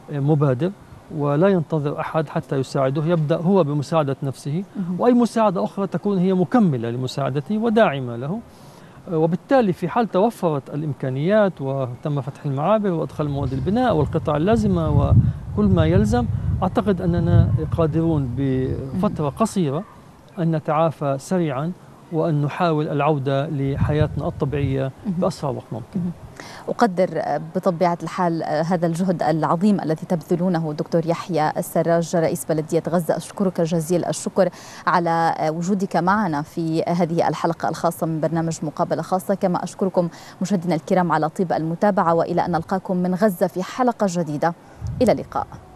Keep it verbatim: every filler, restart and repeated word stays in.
مبادر ولا ينتظر أحد حتى يساعده، يبدأ هو بمساعدة نفسه، وأي مساعدة أخرى تكون هي مكملة لمساعدته وداعمة له. وبالتالي في حال توفرت الإمكانيات وتم فتح المعابر وإدخال مواد البناء والقطع اللازمة وكل ما يلزم، أعتقد أننا قادرون بفترة قصيرة أن نتعافى سريعا وأن نحاول العودة لحياتنا الطبيعية بأسرع وقت ممكن. أقدر بطبيعة الحال هذا الجهد العظيم الذي تبذلونه دكتور يحيى السراج رئيس بلدية غزة. أشكرك جزيل الشكر على وجودك معنا في هذه الحلقة الخاصة من برنامج مقابلة خاصة، كما أشكركم مشاهدينا الكرام على طيب المتابعة، وإلى أن نلقاكم من غزة في حلقة جديدة. إلى اللقاء.